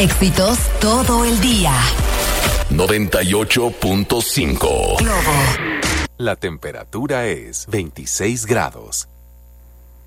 Éxitos todo el día. 98.5. Globo. La temperatura es 26 grados.